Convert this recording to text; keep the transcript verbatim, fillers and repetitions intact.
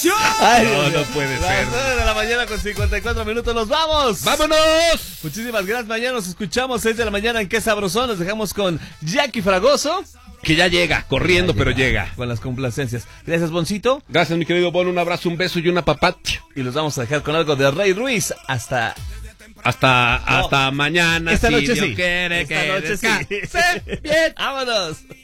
¡Maldición! Ay, No, Dios no mío. puede Las ser. nueve de la mañana con cincuenta y cuatro minutos, ¡nos vamos! ¡Vámonos! Muchísimas gracias, mañana nos escuchamos seis de la mañana en Qué Sabrosón, nos dejamos con Jackie Fragoso. Que ya llega, corriendo, Ya pero llega. llega. Con las complacencias. Gracias, Boncito. Gracias, mi querido Bon, un abrazo, un beso y una papacha. Y los vamos a dejar con algo de Rey Ruiz. Hasta Hasta, No. hasta mañana. esta si noche Dios sí. quiere Esta que noche sí. descanse bien. ¡Vámonos!